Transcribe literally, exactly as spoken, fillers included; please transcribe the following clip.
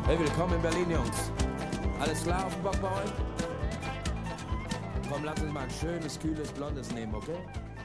Hey, willkommen in Berlin, Jungs. Alles klar auf dem Bock bei euch? Komm, lass uns mal ein schönes, kühles, blondes nehmen, okay?